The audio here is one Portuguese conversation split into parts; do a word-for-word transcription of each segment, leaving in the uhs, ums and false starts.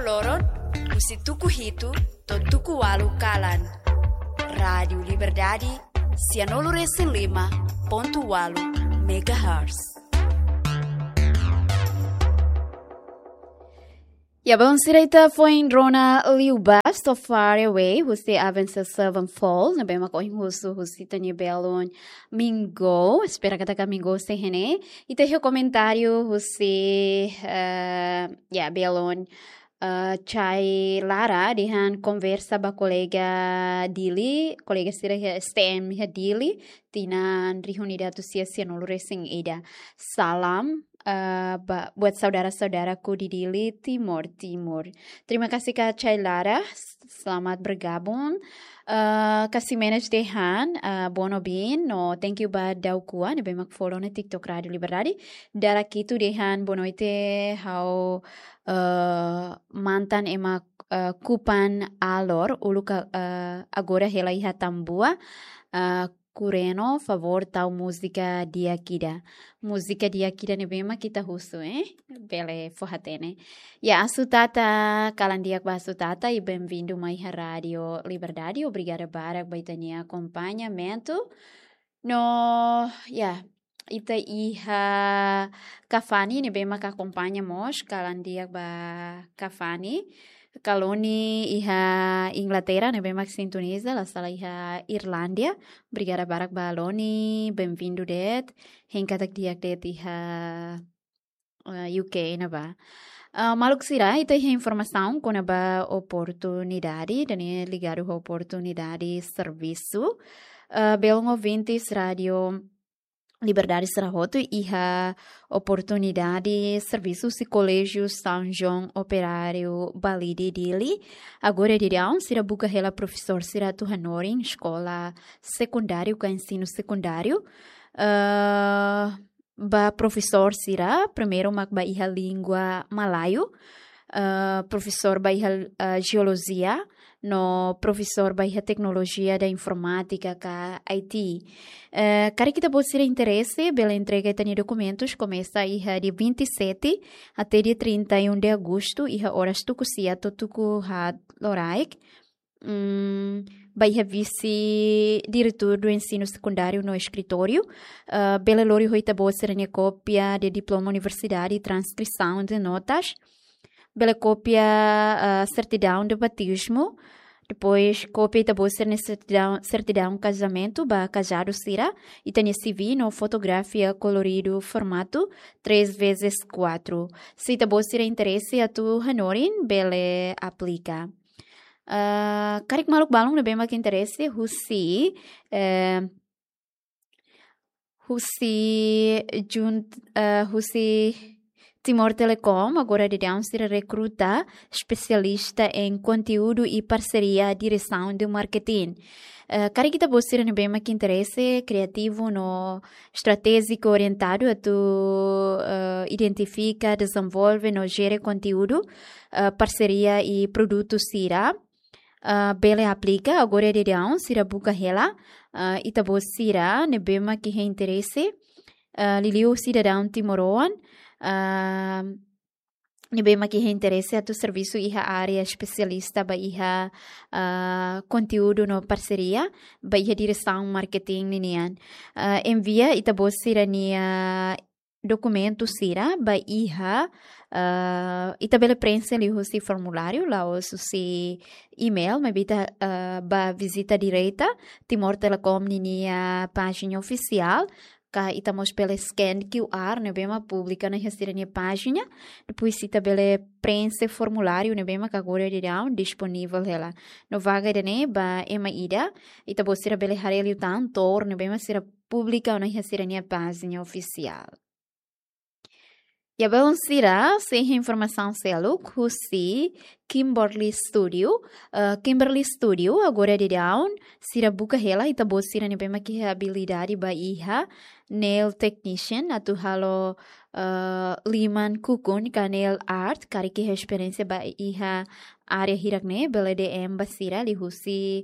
loron, musi tuku hitu, to tuku walu kalan. Rádio Liberdade, cianolo recém lima, ponto walu, megahertz. Ja, bij ons rijdt voor een drone liubas to far away, hoe ze avança seven fall, na bem ma coin husu husi tanya belon mingo, espera que taka mingo se hene, e te comentário husi uh, ja belon uh, chai Lara dihan conversa ba colega Dili, colega sira stem ha Dili, tinan reunida tu sia sia nolu resing ida. Salam Uh, buat saudara-saudaraku di Dili, Timur Timur. Terima kasih Kak Cailara, selamat bergabung. Uh, kasih manage dehan, uh, bono bin, no thank you ba daw kuan, ibe mak follow na TikTok Radio Liberdade. Dara kitu dehan bono ite how uh, mantan emak uh, kupan alor ulu ka, uh, agora helai hatambua. Uh, Cureno, favor, tal música de Akira. Música de Akira ne bema kita husu, eh? Bele forratene. Ya, asutata, kalandiak ba asutata e bem-vindo mais à Rádio Liberdade. Obrigada para baitania acompanhamento. No, ya, ita iha Cafani ne bema ka acompanhamos, kalandiak ba Cafani. Kaloni iha Inglaterra, ne bem que sintoniza, la sala iha Irlândia. Obrigada barak baloni, bem-vindo det. Henkatak diak det iha uh, U K, na ba. Uh, Maluk sira, ita iha informação com ba oportunidade, dani ligado a oportunidade serviço. Uh, belong ouvintes radio Liberdade Sarahoto iha oportunidade serviços e colégios São João Operário Bali de Dili. Agora de Deus, será buca ela professor será tu hanorin escola secundário com ensino secundário. Uh, ba professor será primeiro mak ba iha língua malaio. Uh, professor ba iha uh, geologia. No professor baia tecnologia da informática ka I T. Uh, Cara kita pode ser interesse pela entrega de documentos começa aí de vinte e sete até dia trinta e um de agosto e horas tuku sia to tuku had loraik. Um, baia vice diretor do ensino secundário no escritório. Uh, Bela lori hoita pode ser a cópia de diploma universidade e transcrição de notas. Bela cópia uh, certidão de batismo, depois cópia da boa certidão, certidão casamento, ba casado sira, e tem C V no fotografia colorido formato três vezes quatro. Se da boa ser interesse a tu hanorin, bele aplica. Uh, Karik maluk balong na bem mak interesse, husi, uh, husi junt, uh, husi Timor Telecom, agora de Downs, recruta especialista em conteúdo e parceria, direção de marketing. Uh, Cara que está buscando bem mais que interesse criativo no estratégico orientado a tu uh, identifica, desenvolve, no gere conteúdo, uh, parceria e produto sira. Uh, Bele aplica agora de Downs, sira buca ela, uh, e tá buscando ne bem mais que interesse. Uh, Liliu cidadão timoroan. Uh, Nebe maki interesse a tu serviço iha área especialista ba iha uh, conteúdo no parceria ba iha direção marketing ninian uh, envia ita bosira nia documento sira ba iha uh, ita bele prensa li hosi formulário lá osu si email ma bita uh, ba visita direta Timor Telecom nia página oficial. Ka itamos pela scan Q R, né, bema pública na minha página, depois cita pela prensa formulário, né, bema que agora é disponível lá. No vaga de né, ba ema ida, itabo será pela harelio tantor, né, bema será pública na minha página oficial. E a belon será, sem informação seluk, husi Kimberly Studio, uh, Kimberly Studio, agora de down, será buca ela, itabo será né, bema que habilidade ba iha, nail technician, atu halo uh, liman kukun ka nail art, kari que experiência ba iha área hirakne, bela de em basira, li husi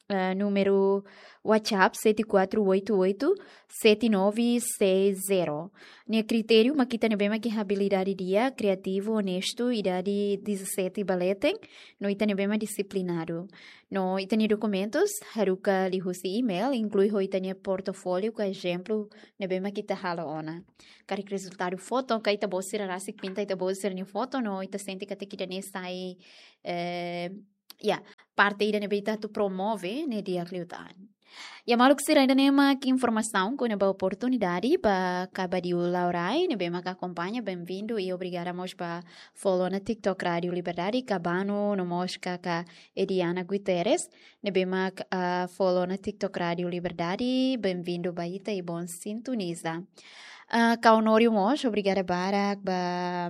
Uh, número WhatsApp sete quatro oito oito sete nove seis zero. Nia critério, makita na bem que habilidade dia, criativo, honesto, idade dezessete balete, no ita na bem disciplinado. No ita ni documentos, haruka li husi email, inclui ho ita ni portfólio, com exemplo, na bem que ita hala ona. Kari resultado foto, ka ita bosi rarasi pinta ita bosi ni foto, no ita sente que te kita ne sai eh, yeah, parte ida nebita tu promove ne dia kliutan. Ya malu que ainda nem uma informação com a oportunidade para Cabadio Laurai, ne bem que acompanha, bem-vindo e obrigada mos para follow na TikTok Rádio Liberdade, Cabano, no mosca ka Ediana Guterres, ne bem que uh, follow na TikTok Rádio Liberdade, bem-vindo Baita e bom sintoniza. Uh, ka Honório mos, obrigada Barak, ba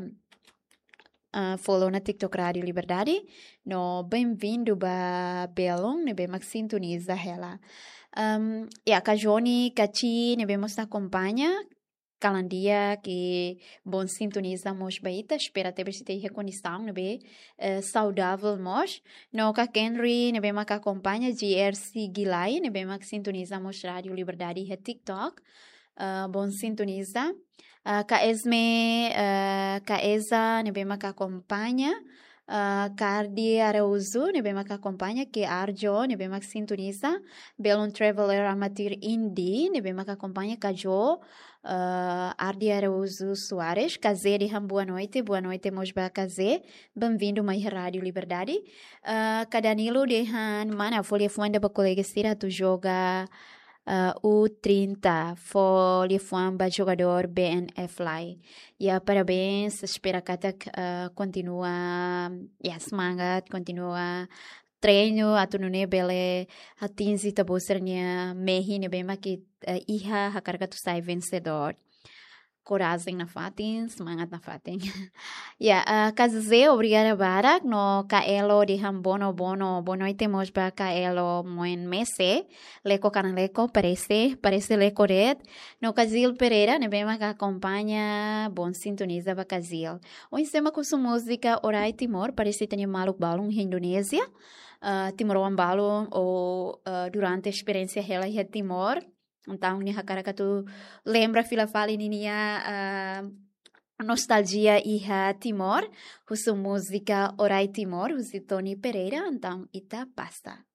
Uh, follow na TikTok Rádio Liberdade. No, bem-vindo ba Belong, ne bem que sintoniza ela. Um, e a Cajoni, Cachi, ne bem que acompanha. Calandia que bom sintoniza mos baita, espera ter se ter reconhecção, ne bem uh, saudável mos. No, ka Henry, ne bem que acompanha. G R C Gilai, ne bem que sintoniza mos Rádio Liberdade e TikTok. Uh, bom sintoniza. Uh, ka Esme, uh, ka Eza, ne bem que acompanha. Uh, Cardi Arauzo, ne bem que acompanha. Que Arjo, ne bem que sintoniza. Belon Traveler Amateur Indie, ne bem que acompanha. Kajo, uh, Ardi Arauzo Soares. Kazé de Ham, boa noite. Boa noite, Mosba Kazé. Bem-vindo, mais Rádio Liberdade. Uh, ka Danilo de Han, mana, folha fuanda para colega Sira, tu joga. Uh, U trinta, Folha Fuamba, jogador B N F Fly. Yeah, parabéns, espero que uh, continua yeah, semangat, continua treino, atu nune bele atingi tabosernya mehi ne bema que uh, iha hakarga tu sai vencedor. Coragem na fatin, semangat na fatin. Ya, yeah, uh, Kazze, obrigada Barak, no Kaelo de Hambono Bono, boa noite mos ba Kaelo moen mese, leko kanan leko, parece, parece leko red, no Kazil Pereira, ne bem que acompanha, bom sintoniza ba Kazil. O ensema com sua música Orai Timor, parece que tem maluk balong Indonésia, uh, Timor Wambalo, ou uh, durante a experiência ela em Timor. Então, ni hakara que tu lembra fila fala ninia uh, nostalgia iha Timor, husu música Orai Timor, husu Tony Pereira, então ita basta.